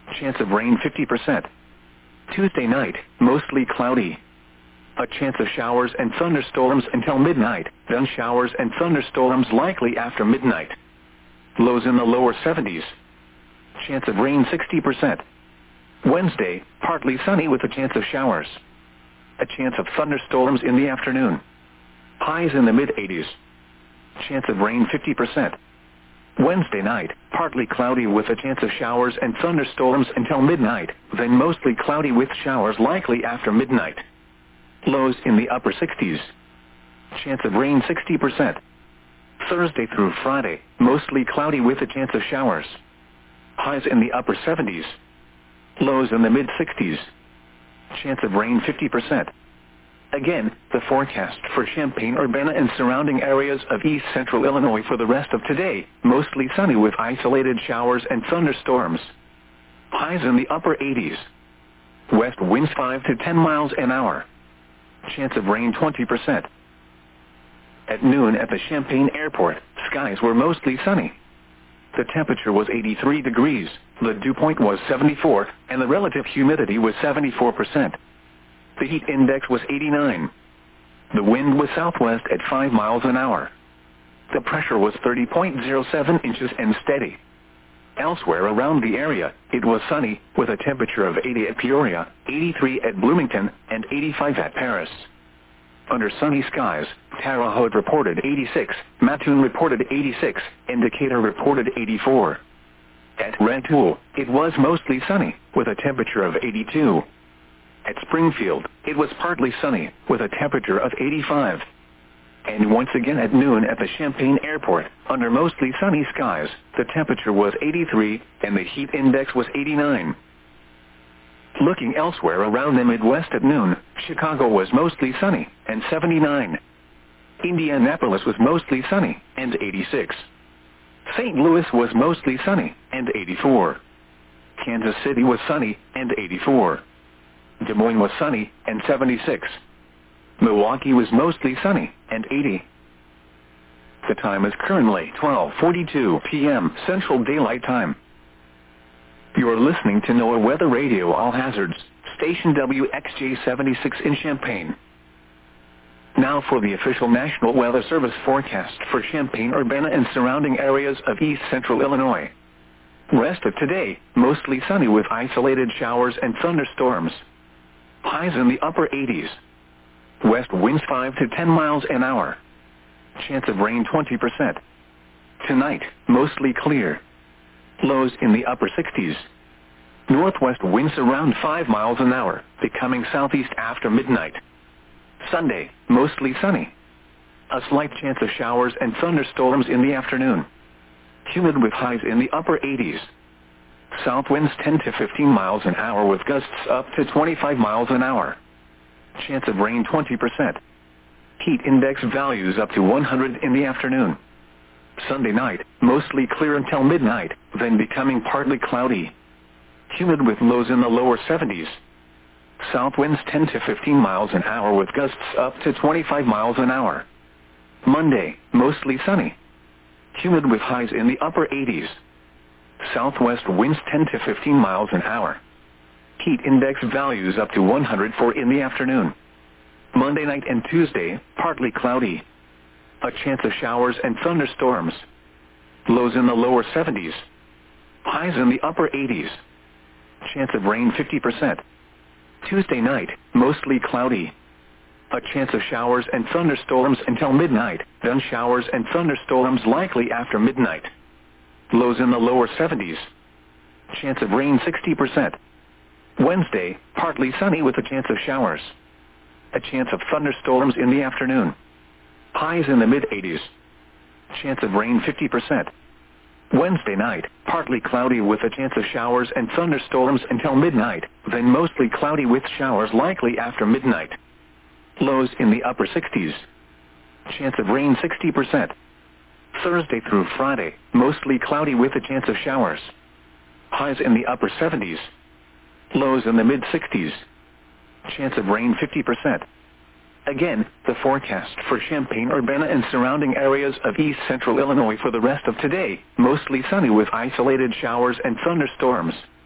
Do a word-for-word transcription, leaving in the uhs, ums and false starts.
Chance of rain fifty percent. Tuesday night, mostly cloudy. A chance of showers and thunderstorms until midnight, then showers and thunderstorms likely after midnight. Lows in the lower seventies. Chance of rain sixty percent. Wednesday, partly sunny with a chance of showers. A chance of thunderstorms in the afternoon. Highs in the mid-eighties. Chance of rain fifty percent. Wednesday night, partly cloudy with a chance of showers and thunderstorms until midnight, then mostly cloudy with showers likely after midnight. Lows in the upper sixties. Chance of rain sixty percent. Thursday through Friday, mostly cloudy with a chance of showers. Highs in the upper seventies. Lows in the mid-sixties. Chance of rain fifty percent. Again, the forecast for Champaign-Urbana and surrounding areas of east central Illinois for the rest of today, mostly sunny with isolated showers and thunderstorms. Highs in the upper eighties. West winds five to ten miles an hour. Chance of rain twenty percent. At noon at the Champaign Airport, skies were mostly sunny. The temperature was eighty-three degrees, the dew point was seventy-four, and the relative humidity was seventy-four percent. The heat index was eighty-nine. The wind was southwest at five miles an hour. The pressure was thirty point zero seven inches and steady. Elsewhere around the area, it was sunny, with a temperature of eighty at Peoria, eighty-three at Bloomington, and eighty-five at Paris. Under sunny skies, Terre Haute reported eighty-six, Mattoon reported eighty-six, and Decatur reported eighty-four. At Rantoul, it was mostly sunny, with a temperature of eighty-two. At Springfield, it was partly sunny, with a temperature of eighty-five. And once again at noon at the Champaign Airport, under mostly sunny skies, the temperature was eighty-three, and the heat index was eighty-nine. Looking elsewhere around the Midwest at noon, Chicago was mostly sunny, and seventy-nine. Indianapolis was mostly sunny, and eighty-six. Saint Louis was mostly sunny, and eighty-four. Kansas City was sunny, and eighty-four. Des Moines was sunny, and seventy-six. Milwaukee was mostly sunny, and eighty. The time is currently twelve forty-two p m Central Daylight Time. You are listening to NOAA Weather Radio All Hazards, station W X J seventy-six in Champaign. Now for the official National Weather Service forecast for Champaign-Urbana and surrounding areas of east central Illinois. Rest of today, mostly sunny with isolated showers and thunderstorms. Highs in the upper eighties. West winds five to ten miles an hour. Chance of rain twenty percent. Tonight, mostly clear. Lows in the upper sixties. Northwest winds around five miles an hour, becoming southeast after midnight. Sunday, mostly sunny. A slight chance of showers and thunderstorms in the afternoon. Humid with highs in the upper eighties. South winds ten to fifteen miles an hour with gusts up to twenty-five miles an hour. Chance of rain twenty percent. Heat index values up to one hundred in the afternoon. Sunday night, mostly clear until midnight, then becoming partly cloudy. Humid with lows in the lower seventies. South winds ten to fifteen miles an hour with gusts up to twenty-five miles an hour. Monday, mostly sunny. Humid with highs in the upper eighties. Southwest winds ten to fifteen miles an hour. Heat index values up to one hundred for in the afternoon. Monday night and Tuesday, partly cloudy. A chance of showers and thunderstorms. Lows in the lower seventies. Highs in the upper eighties. Chance of rain fifty percent. Tuesday night, mostly cloudy. A chance of showers and thunderstorms until midnight, then showers and thunderstorms likely after midnight. Lows in the lower seventies. Chance of rain sixty percent. Wednesday, partly sunny with a chance of showers. A chance of thunderstorms in the afternoon. Highs in the mid-eighties. Chance of rain fifty percent. Wednesday night, partly cloudy with a chance of showers and thunderstorms until midnight, then mostly cloudy with showers likely after midnight. Lows in the upper sixties. Chance of rain sixty percent. Thursday through Friday, mostly cloudy with a chance of showers. Highs in the upper seventies. Lows in the mid-sixties. Chance of rain fifty percent. Again, the forecast for Champaign-Urbana and surrounding areas of east central Illinois for the rest of today, mostly sunny with isolated showers and thunderstorms.